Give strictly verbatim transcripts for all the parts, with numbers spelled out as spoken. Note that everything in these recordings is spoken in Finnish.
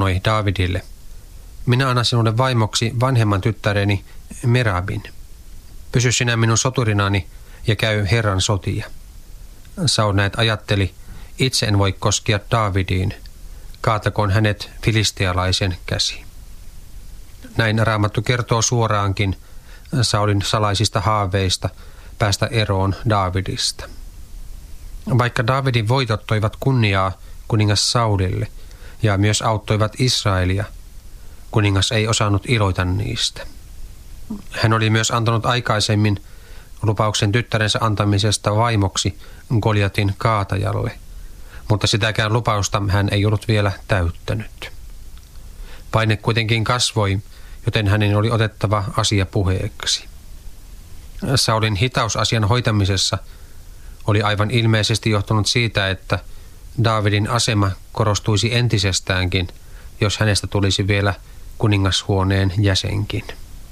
sanoi Daavidille, minä annan sinulle vaimoksi vanhemman tyttäreni Merabin. Pysy sinä minun soturinani ja käy Herran sotia. Saul näet ajatteli, itse en voi koskea Daavidiin, kaatakoon hänet filistealaisen käsi. Näin Raamattu kertoo suoraankin Saulin salaisista haaveista päästä eroon Daavidista. Vaikka Daavidin voitot toivat kunniaa kuningas Saulille ja myös auttoivat Israelia, kuningas ei osannut iloita niistä. Hän oli myös antanut aikaisemmin lupauksen tyttärensä antamisesta vaimoksi Goljatin kaatajalle, mutta sitäkään lupausta hän ei ollut vielä täyttänyt. Paine kuitenkin kasvoi, joten hänen oli otettava asia puheeksi. Saulin hitaus asian hoitamisessa oli aivan ilmeisesti johtunut siitä, että Daavidin asema korostuisi entisestäänkin, jos hänestä tulisi vielä kuningashuoneen jäsenkin.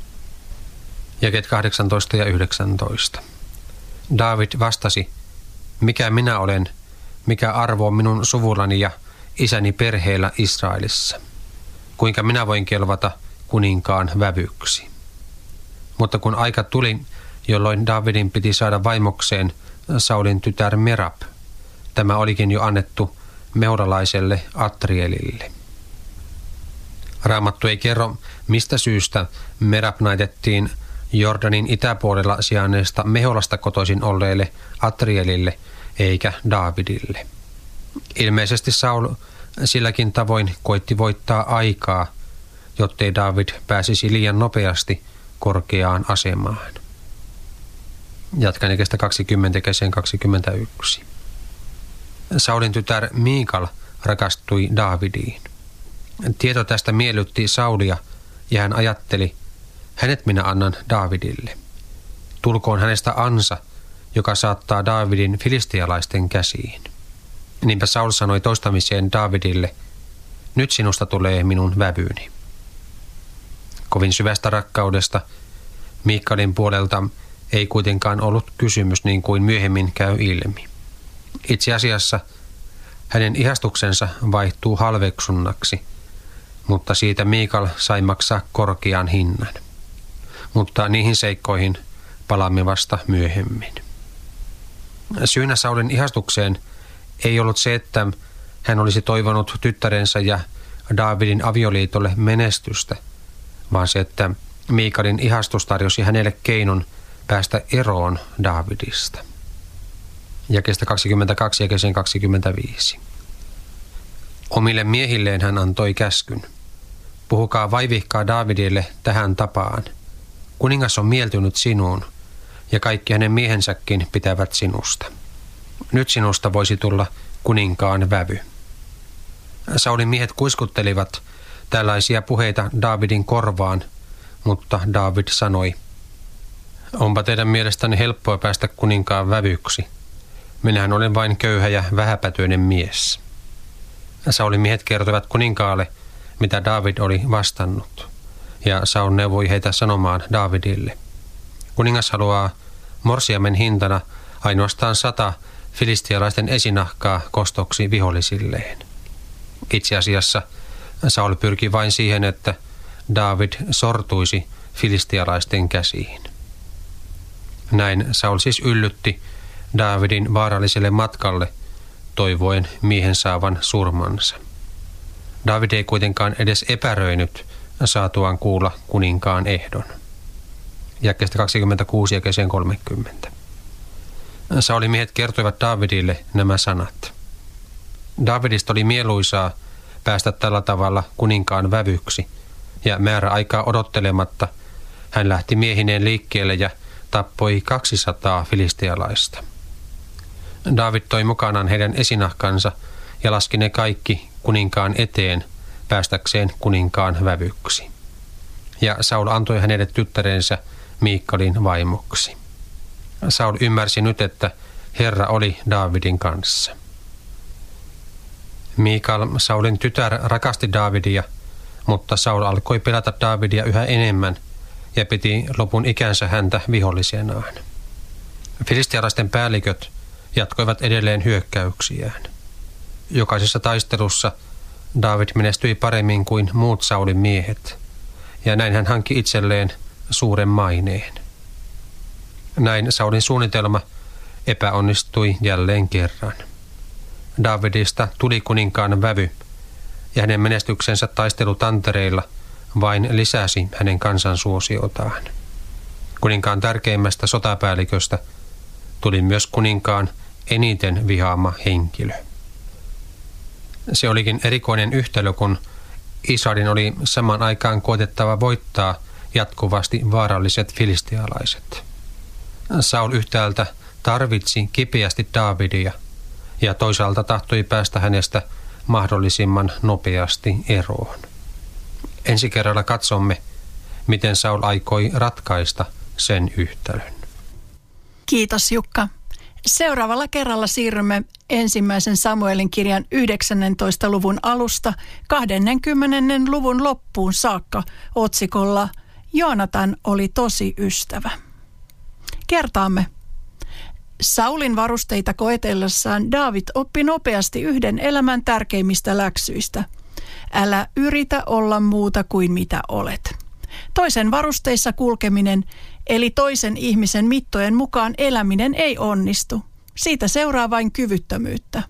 Jakeet kahdeksantoista ja yhdeksäntoista. Daavid vastasi, mikä minä olen, mikä arvo on minun suvullani ja isäni perheellä Israelissa. Kuinka minä voin kelvata kuninkaan vävyksi. Mutta kun aika tuli, jolloin Daavidin piti saada vaimokseen Saulin tytär Merab, tämä olikin jo annettu meholalaiselle Atrielille. Raamattu ei kerro, mistä syystä Merab naitettiin Jordanin itäpuolella sijainneesta Meholasta kotoisin olleelle Atrielille eikä Daavidille. Ilmeisesti Saul silläkin tavoin koitti voittaa aikaa, jottei Daavid pääsisi liian nopeasti korkeaan asemaan. Jatkan jakeesta kaksikymmentä keseen kaksikymmentäyksi. Saulin tytär Miikal rakastui Daavidiin. Tieto tästä miellytti Saulia ja hän ajatteli, hänet minä annan Daavidille. Tulkoon hänestä ansa, joka saattaa Daavidin filistealaisten käsiin. Niinpä Saul sanoi toistamiseen Daavidille, nyt sinusta tulee minun vävyni. Kovin syvästä rakkaudesta Miikalin puolelta ei kuitenkaan ollut kysymys niin kuin myöhemmin käy ilmi. Itse asiassa hänen ihastuksensa vaihtuu halveksunnaksi, mutta siitä Miikal sai maksaa korkean hinnan. Mutta niihin seikkoihin palaamme vasta myöhemmin. Syynä Saulin ihastukseen ei ollut se, että hän olisi toivonut tyttärensä ja Daavidin avioliitolle menestystä, vaan se, että Miikalin ihastus tarjosi hänelle keinon päästä eroon Daavidista. Jakeesta kaksikymmentäkaksi jakeeseen kaksikymmentäviisi. Omille miehilleen hän antoi käskyn. Puhukaa vaivihkaa Daavidille tähän tapaan. Kuningas on mieltynyt sinuun, ja kaikki hänen miehensäkin pitävät sinusta. Nyt sinusta voisi tulla kuninkaan vävy. Saulin miehet kuiskuttelivat tällaisia puheita Daavidin korvaan, mutta Daavid sanoi, onpa teidän mielestäni helppoa päästä kuninkaan vävyksi. Minähän olen vain köyhä ja vähäpätöinen mies. Saulin miehet kertoivat kuninkaalle, mitä Daavid oli vastannut, ja Saul neuvoi heitä sanomaan Daavidille. Kuningas haluaa morsiamen hintana ainoastaan sata filistialaisten esinahkaa kostoksi vihollisilleen. Itse asiassa Saul pyrki vain siihen, että Daavid sortuisi filistialaisten käsiin. Näin Saul siis yllytti Daavidin vaaralliselle matkalle, toivoen miehen saavan surmansa. Daavid ei kuitenkaan edes epäröinyt saatuaan kuulla kuninkaan ehdon. Jakeesta kaksikymmentäkuusi jakeeseen kolmekymmentä. Saulin miehet kertoivat Daavidille nämä sanat. Daavidista oli mieluisaa päästä tällä tavalla kuninkaan vävyksi, ja määräaikaa odottelematta hän lähti miehineen liikkeelle ja tappoi kaksisataa filistealaista. Daavid toi mukanaan heidän esinahkansa ja laski ne kaikki kuninkaan eteen päästäkseen kuninkaan vävyksi. Ja Saul antoi hänelle tyttärensä Miikalin vaimoksi. Saul ymmärsi nyt, että Herra oli Daavidin kanssa. Miikal, Saulin tytär, rakasti Daavidia, mutta Saul alkoi pelata Daavidia yhä enemmän ja piti lopun ikänsä häntä vihollisenaan. Filistialaisten päälliköt jatkoivat edelleen hyökkäyksiään. Jokaisessa taistelussa Daavid menestyi paremmin kuin muut Saulin miehet, ja näin hän hankki itselleen suuren maineen. Näin Saulin suunnitelma epäonnistui jälleen kerran. Daavidista tuli kuninkaan vävy, ja hänen menestyksensä taistelutantereilla vain lisäsi hänen kansansuosiotaan. Kuninkaan tärkeimmästä sotapäälliköstä tuli myös kuninkaan eniten vihaama henkilö. Se olikin erikoinen yhtälö, kun Israelin oli samaan aikaan koetettava voittaa jatkuvasti vaaralliset filistialaiset. Saul yhtäältä tarvitsi kipeästi Daavidia ja toisaalta tahtoi päästä hänestä mahdollisimman nopeasti eroon. Ensi kerralla katsomme, miten Saul aikoi ratkaista sen yhtälön. Kiitos Jukka. Seuraavalla kerralla siirrymme ensimmäisen Samuelin kirjan yhdeksännentoista luvun alusta kahdenkymmenen luvun loppuun saakka otsikolla Joonatan oli tosi ystävä. Kertaamme. Saulin varusteita koetellessaan Daavid oppi nopeasti yhden elämän tärkeimmistä läksyistä. Älä yritä olla muuta kuin mitä olet. Toisen varusteissa kulkeminen, eli toisen ihmisen mittojen mukaan eläminen ei onnistu. Siitä seuraa vain kyvyttömyyttä.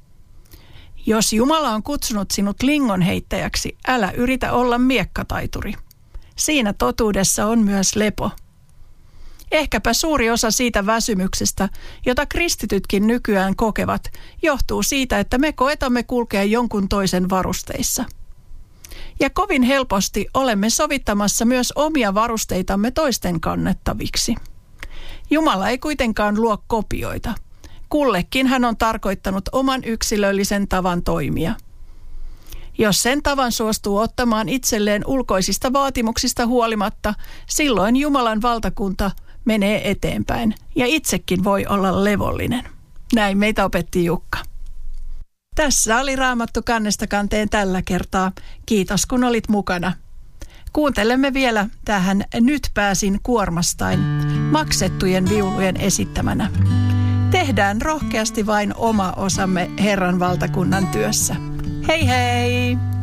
Jos Jumala on kutsunut sinut lingonheittäjäksi, älä yritä olla miekkataituri. Siinä totuudessa on myös lepo. Ehkäpä suuri osa siitä väsymyksestä, jota kristitytkin nykyään kokevat, johtuu siitä, että me koetamme kulkea jonkun toisen varusteissa. Ja kovin helposti olemme sovittamassa myös omia varusteitamme toisten kannettaviksi. Jumala ei kuitenkaan luo kopioita. Kullekin hän on tarkoittanut oman yksilöllisen tavan toimia. Jos sen tavan suostuu ottamaan itselleen ulkoisista vaatimuksista huolimatta, silloin Jumalan valtakunta menee eteenpäin ja itsekin voi olla levollinen. Näin meitä opetti Jukka. Tässä oli Raamattu kannesta kanteen tällä kertaa. Kiitos kun olit mukana. Kuuntelemme vielä tähän Nyt pääsin kuormastain maksettujen viulujen esittämänä. Tehdään rohkeasti vain oma osamme Herran valtakunnan työssä. Hei hei!